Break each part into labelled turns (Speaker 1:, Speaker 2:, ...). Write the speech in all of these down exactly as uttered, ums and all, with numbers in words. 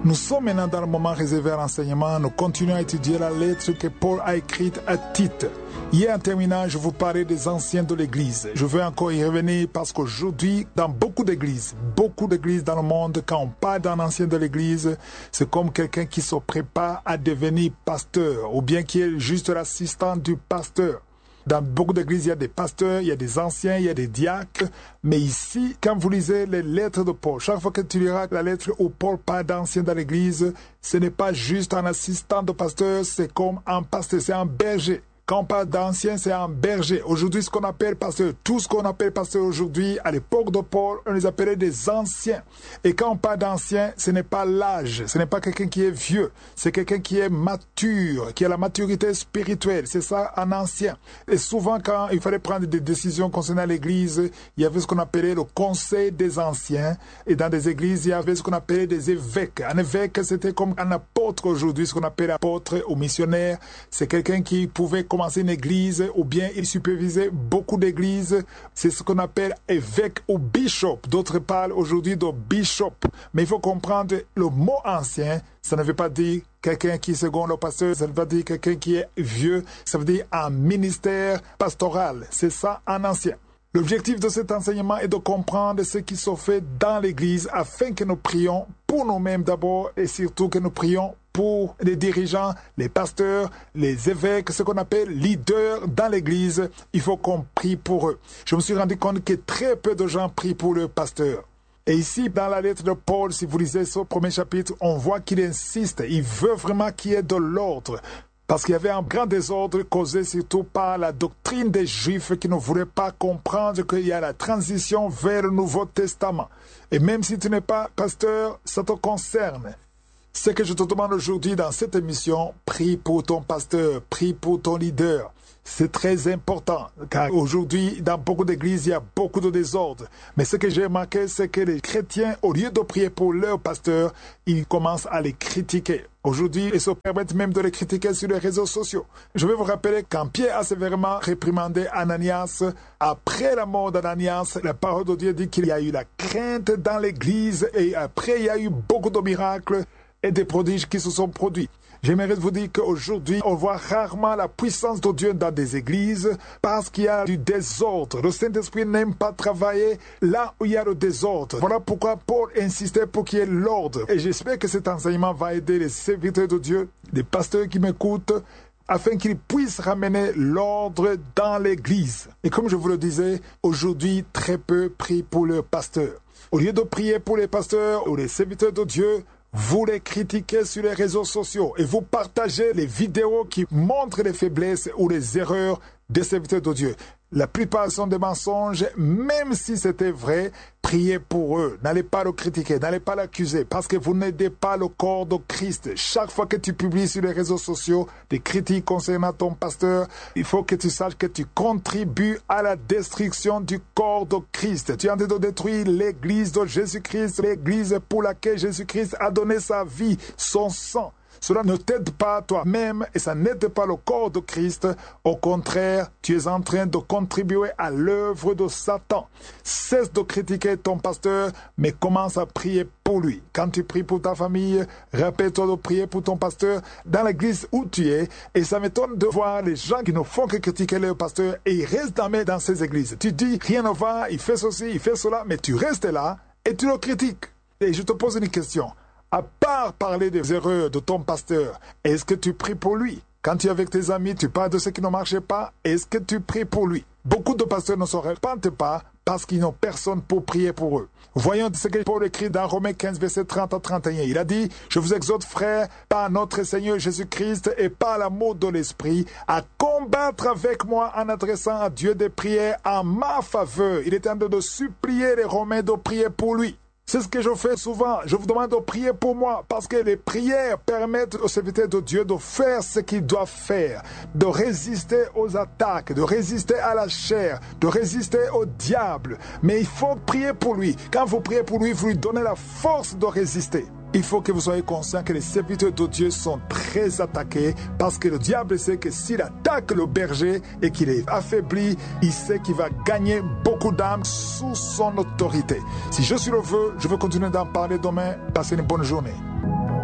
Speaker 1: Nous sommes maintenant dans le moment réservé à l'enseignement. Nous continuons à étudier la lettre que Paul a écrite à Tite. Hier en terminant, je vous parlais des anciens de l'Église. Je veux encore y revenir parce qu'aujourd'hui, dans beaucoup d'églises, beaucoup d'églises dans le monde, quand on parle d'un ancien de l'Église, c'est comme quelqu'un qui se prépare à devenir pasteur ou bien qui est juste l'assistant du pasteur. Dans beaucoup d'églises, il y a des pasteurs, il y a des anciens, il y a des diacres. Mais ici, quand vous lisez les lettres de Paul, chaque fois que tu liras la lettre où Paul parle d'anciens dans l'église, ce n'est pas juste un assistant de pasteur, c'est comme un pasteur, c'est un berger. Quand on parle d'ancien, c'est un berger. Aujourd'hui, ce qu'on appelle pasteur, tout ce qu'on appelle pasteur aujourd'hui, à l'époque de Paul, on les appelait des anciens. Et quand on parle d'ancien, ce n'est pas l'âge, ce n'est pas quelqu'un qui est vieux, c'est quelqu'un qui est mature, qui a la maturité spirituelle. C'est ça, un ancien. Et souvent, quand il fallait prendre des décisions concernant l'église, il y avait ce qu'on appelait le conseil des anciens. Et dans des églises, il y avait ce qu'on appelait des évêques. Un évêque, c'était comme un apôtre aujourd'hui, ce qu'on appelle apôtre ou missionnaire. C'est quelqu'un qui pouvait commencer une église ou bien il supervisait beaucoup d'églises. C'est ce qu'on appelle évêque ou bishop. D'autres parlent aujourd'hui de bishop. Mais il faut comprendre le mot ancien, ça ne veut pas dire quelqu'un qui est second le pasteur, ça ne veut pas dire quelqu'un qui est vieux, ça veut dire un ministère pastoral. C'est ça un ancien. L'objectif de cet enseignement est de comprendre ce qui se fait dans l'Église afin que nous prions pour nous-mêmes d'abord et surtout que nous prions pour les dirigeants, les pasteurs, les évêques, ce qu'on appelle leaders dans l'Église. Il faut qu'on prie pour eux. Je me suis rendu compte que très peu de gens prient pour leurs pasteurs. Et ici, dans la lettre de Paul, si vous lisez ce premier chapitre, on voit qu'il insiste. Il veut vraiment qu'il y ait de l'ordre. Parce qu'il y avait un grand désordre causé surtout par la doctrine des Juifs qui ne voulaient pas comprendre qu'il y a la transition vers le Nouveau Testament. Et même si tu n'es pas pasteur, ça te concerne. Ce que je te demande aujourd'hui dans cette émission, prie pour ton pasteur, prie pour ton leader. C'est très important, car aujourd'hui, dans beaucoup d'églises, il y a beaucoup de désordre. Mais ce que j'ai remarqué, c'est que les chrétiens, au lieu de prier pour leur pasteur, ils commencent à les critiquer. Aujourd'hui, ils se permettent même de les critiquer sur les réseaux sociaux. Je vais vous rappeler quand Pierre a sévèrement réprimandé Ananias, après la mort d'Ananias, la parole de Dieu dit qu'il y a eu la crainte dans l'église et après il y a eu beaucoup de miracles et des prodiges qui se sont produits. J'aimerais vous dire qu'aujourd'hui, on voit rarement la puissance de Dieu dans des églises parce qu'il y a du désordre. Le Saint-Esprit n'aime pas travailler là où il y a le désordre. Voilà pourquoi Paul insistait pour qu'il y ait l'ordre. Et j'espère que cet enseignement va aider les serviteurs de Dieu, les pasteurs qui m'écoutent, afin qu'ils puissent ramener l'ordre dans l'église. Et comme je vous le disais, aujourd'hui, très peu prient pour leurs pasteurs. Au lieu de prier pour les pasteurs ou les serviteurs de Dieu, vous les critiquez sur les réseaux sociaux et vous partagez les vidéos qui montrent les faiblesses ou les erreurs des serviteurs de Dieu. La plupart sont des mensonges, même si c'était vrai, priez pour eux. N'allez pas le critiquer, n'allez pas l'accuser, parce que vous n'aidez pas le corps de Christ. Chaque fois que tu publies sur les réseaux sociaux des critiques concernant ton pasteur, il faut que tu saches que tu contribues à la destruction du corps de Christ. Tu es en train de détruire l'église de Jésus-Christ, l'église pour laquelle Jésus-Christ a donné sa vie, son sang. Cela ne t'aide pas toi-même et ça n'aide pas le corps de Christ. Au contraire, tu es en train de contribuer à l'œuvre de Satan. Cesse de critiquer ton pasteur, mais commence à prier pour lui. Quand tu pries pour ta famille, rappelle-toi de prier pour ton pasteur dans l'église où tu es. Et ça m'étonne de voir les gens qui ne font que critiquer leur pasteur et ils restent jamais dans ces églises. Tu dis, rien ne va, il fait ceci, il fait cela, mais tu restes là et tu le critiques. Et je te pose une question. À part parler des erreurs de ton pasteur, est-ce que tu pries pour lui? Quand tu es avec tes amis, tu parles de ce qui ne marchait pas, est-ce que tu pries pour lui? Beaucoup de pasteurs ne se repentent pas parce qu'ils n'ont personne pour prier pour eux. Voyons ce que Paul écrit dans Romains quinze, versets trente à trente et un. Il a dit, « Je vous exhorte, frères, par notre Seigneur Jésus-Christ et par l'amour de l'Esprit, à combattre avec moi en adressant à Dieu des prières en ma faveur. » Il est en train de supplier les Romains de prier pour lui. C'est ce que je fais souvent. Je vous demande de prier pour moi parce que les prières permettent aux serviteurs de Dieu de faire ce qu'ils doivent faire, de résister aux attaques, de résister à la chair, de résister au diable. Mais il faut prier pour lui. Quand vous priez pour lui, vous lui donnez la force de résister. Il faut que vous soyez conscient que les serviteurs de Dieu sont très attaqués parce que le diable sait que s'il attaque le berger et qu'il est affaibli, il sait qu'il va gagner beaucoup d'âmes sous son autorité. Si je suis le vœu, je veux continuer d'en parler demain. Passez une bonne journée.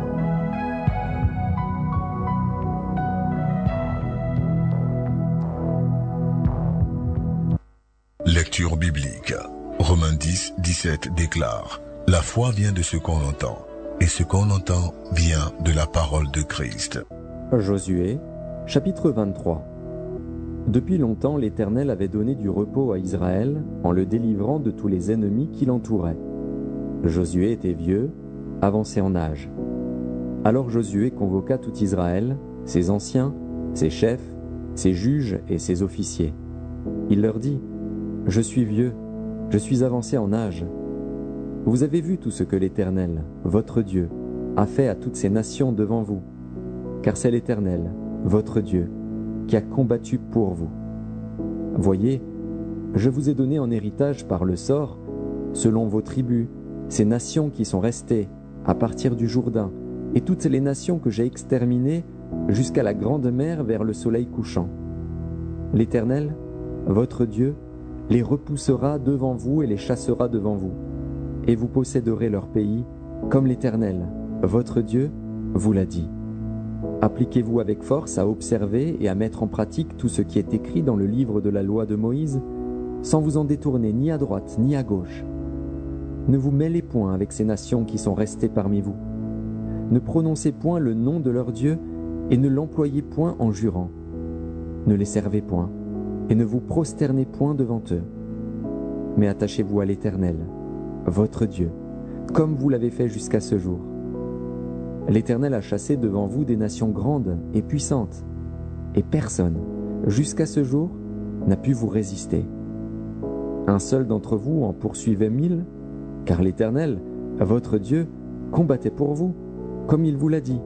Speaker 2: Lecture biblique. Romains dix, dix-sept déclare: La foi vient de ce qu'on entend, et ce qu'on entend vient de la parole de Christ.
Speaker 3: Josué, chapitre vingt-trois. Depuis longtemps, l'Éternel avait donné du repos à Israël en le délivrant de tous les ennemis qui l'entouraient. Josué était vieux, avancé en âge. Alors Josué convoqua tout Israël, ses anciens, ses chefs, ses juges et ses officiers. Il leur dit: Je suis vieux, je suis avancé en âge. Vous avez vu tout ce que l'Éternel, votre Dieu, a fait à toutes ces nations devant vous, car c'est l'Éternel, votre Dieu, qui a combattu pour vous. Voyez, je vous ai donné en héritage par le sort, selon vos tribus, ces nations qui sont restées à partir du Jourdain, et toutes les nations que j'ai exterminées jusqu'à la grande mer vers le soleil couchant. L'Éternel, votre Dieu, les repoussera devant vous et les chassera devant vous, et vous posséderez leur pays, comme l'Éternel, votre Dieu, vous l'a dit. Appliquez-vous avec force à observer et à mettre en pratique tout ce qui est écrit dans le livre de la loi de Moïse, sans vous en détourner ni à droite ni à gauche. Ne vous mêlez point avec ces nations qui sont restées parmi vous. Ne prononcez point le nom de leur Dieu et ne l'employez point en jurant. Ne les servez point et ne vous prosternez point devant eux. Mais attachez-vous à l'Éternel, votre Dieu, comme vous l'avez fait jusqu'à ce jour. L'Éternel a chassé devant vous des nations grandes et puissantes, et personne, jusqu'à ce jour, n'a pu vous résister. Un seul d'entre vous en poursuivait mille, car l'Éternel, votre Dieu, combattait pour vous, comme il vous l'a dit.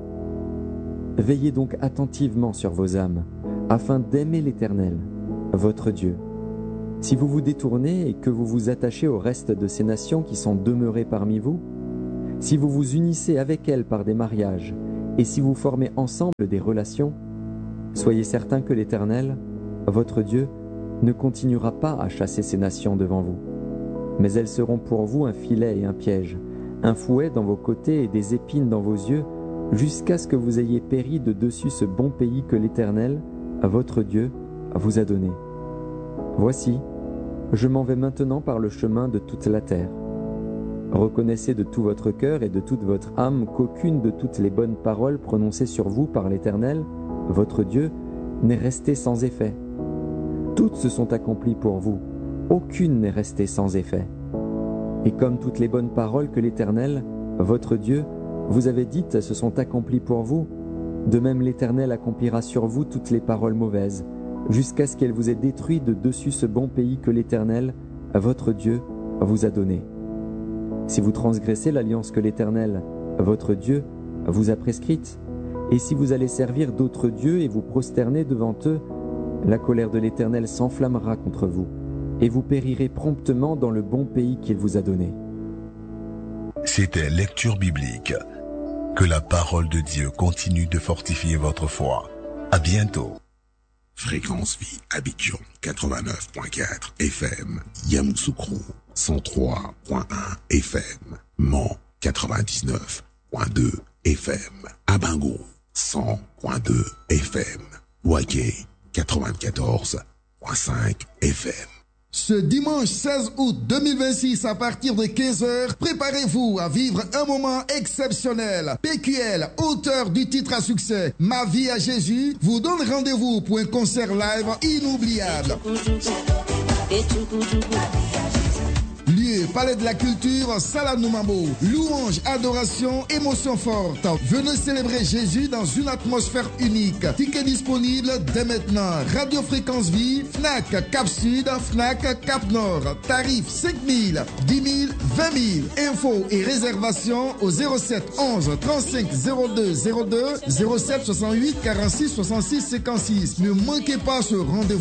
Speaker 3: Veillez donc attentivement sur vos âmes, afin d'aimer l'Éternel, votre Dieu. Si vous vous détournez et que vous vous attachez au reste de ces nations qui sont demeurées parmi vous, si vous vous unissez avec elles par des mariages, et si vous formez ensemble des relations, soyez certains que l'Éternel, votre Dieu, ne continuera pas à chasser ces nations devant vous. Mais elles seront pour vous un filet et un piège, un fouet dans vos côtés et des épines dans vos yeux, jusqu'à ce que vous ayez péri de dessus ce bon pays que l'Éternel, votre Dieu, vous a donné. Voici, je m'en vais maintenant par le chemin de toute la terre. Reconnaissez de tout votre cœur et de toute votre âme qu'aucune de toutes les bonnes paroles prononcées sur vous par l'Éternel, votre Dieu, n'est restée sans effet. Toutes se sont accomplies pour vous, aucune n'est restée sans effet. Et comme toutes les bonnes paroles que l'Éternel, votre Dieu, vous avez dites se sont accomplies pour vous, de même l'Éternel accomplira sur vous toutes les paroles mauvaises, jusqu'à ce qu'elle vous ait détruit de dessus ce bon pays que l'Éternel, votre Dieu, vous a donné. Si vous transgressez l'alliance que l'Éternel, votre Dieu, vous a prescrite, et si vous allez servir d'autres dieux et vous prosterner devant eux, la colère de l'Éternel s'enflammera contre vous, et vous périrez promptement dans le bon pays qu'il vous a donné.
Speaker 2: C'était Lecture biblique. Que la parole de Dieu continue de fortifier votre foi. À bientôt.
Speaker 4: Fréquence Vie Abidjan quatre-vingt-neuf point quatre F M, Yamoussoukro cent trois point un F M, Mans quatre-vingt-dix-neuf point deux F M, Abango cent point deux F M, Ouaké quatre-vingt-quatorze point cinq F M.
Speaker 5: Ce dimanche seize août deux mille vingt-six à partir de quinze heures, préparez-vous à vivre un moment exceptionnel. P Q L, auteur du titre à succès Ma vie à Jésus, vous donne rendez-vous pour un concert live inoubliable. Lieu, Palais de la Culture, Salam Noumambo. Louange, adoration, émotion forte. Venez célébrer Jésus dans une atmosphère unique. Ticket disponible dès maintenant. Radio Fréquence Vie, Fnac, Cap Sud, Fnac, Cap Nord. Tarif cinq mille, dix mille, vingt mille. Infos et réservations au zéro sept onze trente-cinq zéro deux zéro deux, zéro sept soixante-huit quarante-six soixante-six cinquante-six. Ne manquez pas ce rendez-vous.